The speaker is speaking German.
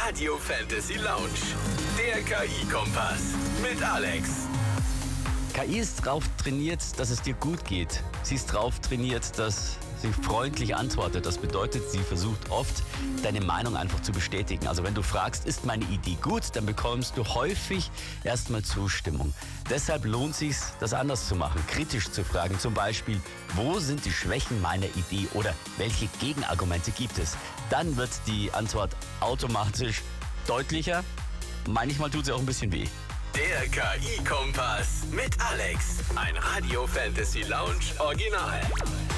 Radio Fantasy Lounge. Der KI-Kompass mit Alex. KI ist drauf trainiert, dass es dir gut geht. Sie ist drauf trainiert, dass sie freundlich antwortet. Das bedeutet, sie versucht oft, deine Meinung einfach zu bestätigen. Also wenn du fragst, ist meine Idee gut, dann bekommst du häufig erstmal Zustimmung. Deshalb lohnt es sich, das anders zu machen, kritisch zu fragen. Zum Beispiel, wo sind die Schwächen meiner Idee oder welche Gegenargumente gibt es? Dann wird die Antwort automatisch deutlicher. Manchmal tut sie auch ein bisschen weh. Der KI-Kompass mit Alex. Ein Radio Fantasy Lounge Original.